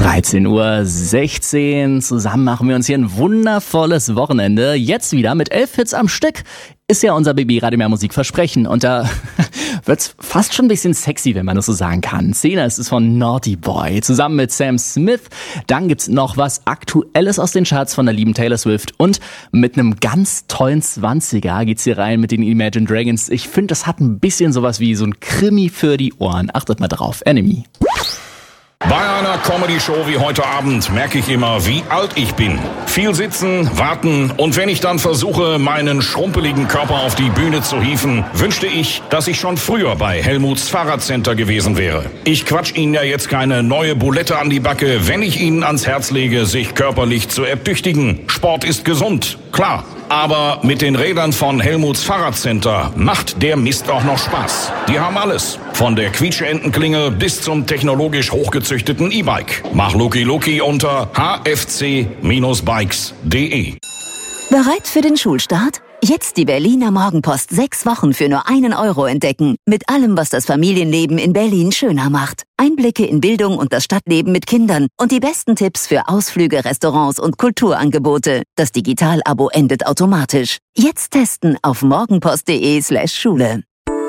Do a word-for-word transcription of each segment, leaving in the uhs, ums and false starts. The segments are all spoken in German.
dreizehn Uhr sechzehn. Zusammen machen wir uns hier ein wundervolles Wochenende. Jetzt wieder mit elf Hits am Stück. Ist ja unser B B Radio Mehr Musik Versprechen. Und da wird's fast schon ein bisschen sexy, wenn man das so sagen kann. Szene ist es von Naughty Boy zusammen mit Sam Smith. Dann gibt's noch was Aktuelles aus den Charts von der lieben Taylor Swift. Und mit einem ganz tollen zwanziger geht's hier rein mit den Imagine Dragons. Ich finde, das hat ein bisschen sowas wie so ein Krimi für die Ohren. Achtet mal drauf. Enemy. Bei einer Comedy-Show wie heute Abend merke ich immer, wie alt ich bin. Viel sitzen, warten und wenn ich dann versuche, meinen schrumpeligen Körper auf die Bühne zu hieven, wünschte ich, dass ich schon früher bei Helmuts Fahrradcenter gewesen wäre. Ich quatsch Ihnen ja jetzt keine neue Bulette an die Backe, wenn ich Ihnen ans Herz lege, sich körperlich zu ertüchtigen. Sport ist gesund, klar. Aber mit den Rädern von Helmuts Fahrradcenter macht der Mist auch noch Spaß. Die haben alles. Von der Quietscheentenglinge bis zum technologisch hochgezüchteten E-Bike. Mach Luki Luki unter h f c Bindestrich bikes punkt d e. Bereit für den Schulstart? Jetzt die Berliner Morgenpost sechs Wochen für nur einen Euro entdecken. Mit allem, was das Familienleben in Berlin schöner macht. Einblicke in Bildung und das Stadtleben mit Kindern und die besten Tipps für Ausflüge, Restaurants und Kulturangebote. Das Digital-Abo endet automatisch. Jetzt testen auf morgenpost.de slash Schule.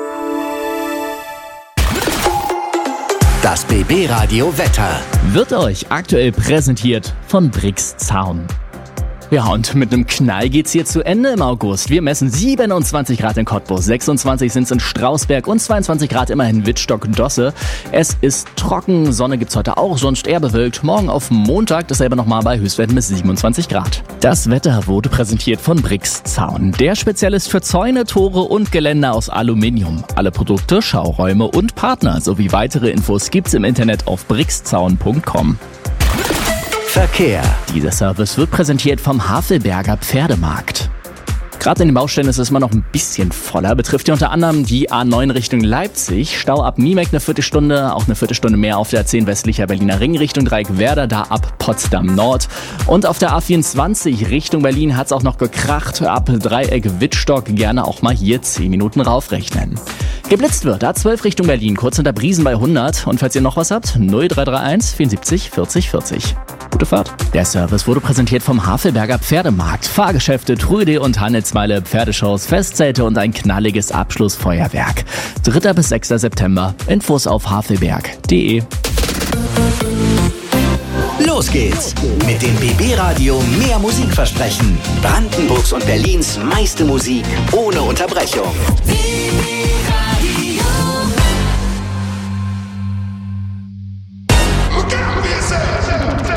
Das B B Radio Wetter Wird euch aktuell präsentiert von Brix Zaun. Ja, und mit einem Knall geht's hier zu Ende im August. Wir messen siebenundzwanzig Grad in Cottbus, sechsundzwanzig sind's in Strausberg und zweiundzwanzig Grad immerhin Wittstock-Dosse. Es ist trocken, Sonne gibt's heute auch, sonst eher bewölkt. Morgen auf Montag dasselbe nochmal bei Höchstwerten bis siebenundzwanzig Grad. Das Wetter wurde präsentiert von Brix Zaun, der Spezialist für Zäune, Tore und Geländer aus Aluminium. Alle Produkte, Schauräume und Partner sowie weitere Infos gibt's im Internet auf brixzaun punkt com. Verkehr. Dieser Service wird präsentiert vom Havelberger Pferdemarkt. Gerade in den Baustellen ist es immer noch ein bisschen voller. Betrifft ja unter anderem die A neun Richtung Leipzig. Stau ab Niemek eine Viertelstunde, auch eine Viertelstunde mehr auf der A zehn westlicher Berliner Ring Richtung Dreieckwerder, da ab Potsdam Nord. Und auf der A vierundzwanzig Richtung Berlin hat's auch noch gekracht. Ab Dreieck Wittstock gerne auch mal hier zehn Minuten raufrechnen. Geblitzt wird A zwölf Richtung Berlin, kurz hinter Briesen bei hundert. Und falls ihr noch was habt, null drei drei eins vierundsiebzig vierzig vierzig. Gute Fahrt. Der Service wurde präsentiert vom Havelberger Pferdemarkt. Fahrgeschäfte, Tröde und Handelsmeile, Pferdeshows, Festzelte und ein knalliges Abschlussfeuerwerk. dritter bis sechster September. Infos auf havelberg punkt de. Los geht's mit dem B B Radio Mehr Musik Versprechen. Brandenburgs und Berlins meiste Musik ohne Unterbrechung.